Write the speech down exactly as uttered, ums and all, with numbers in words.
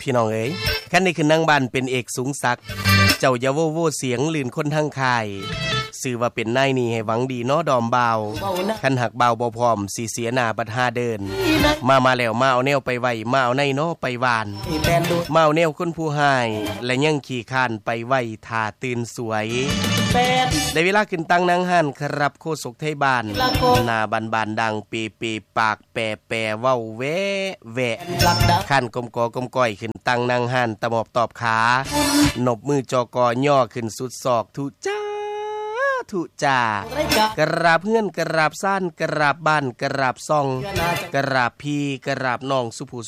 พี่น้องเอ๋ยคันนี้คือนางบ้านเป็นเอกสูงศักดิ์เจ้าอย่าโวโวเสียงลื่นคนทางค่ายชื่อว่าเป็นนายนี่ให้หวังดีเนาะดอมบ่าวคันหักบ่าวบ่พร้อมสิเสียหน้าบัดหาเดินมามาแล้วมาเอาแนวไปไว้มาเอาในเนาะไปหวานมาเอาแนวคนผู้หายและยังขี่คานไปไว้ท่าตื่นสวยได้เวลาขึ้นตั้งนางหันครับโคศกไทยบ้านหน้าบานๆดังปีปีปากแปรแปรเว้าแวะแวะคันกลมกอกลมก้อยขึ้นตั้งนางหันตะหมอบตอบขาหนบมือจอกอย่อขึ้นสุดศอกทุจ้าทุจ่ากราบเพื่อนกราบซ่านกราบบ้านกราบซ่องกราบพี่กราบน้องสุภู